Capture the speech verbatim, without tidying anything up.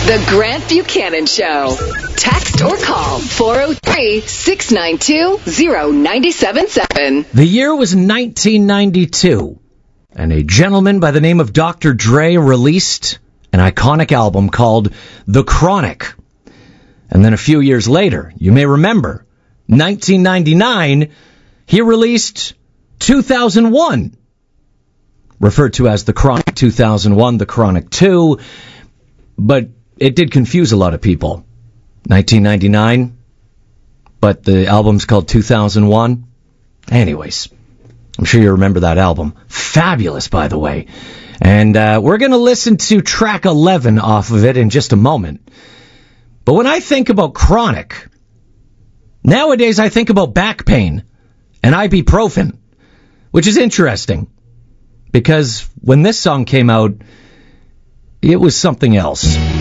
The Grant Buchanan Show. Text or call four oh three, six nine two, oh nine seven seven. The year was nineteen ninety-two, and a gentleman by the name of Doctor Dre released an iconic album called The Chronic. And then a few years later, you may remember, nineteen ninety-nine, he released two thousand one, referred to as The Chronic two thousand one, The Chronic two, but it did confuse a lot of people. nineteen ninety-nine, but the album's called two thousand one. Anyways, I'm sure you remember that album. Fabulous, by the way. And uh, we're going to listen to track eleven off of it in just a moment. But when I think about Chronic, nowadays I think about back pain and ibuprofen, which is interesting, because when this song came out, it was something else.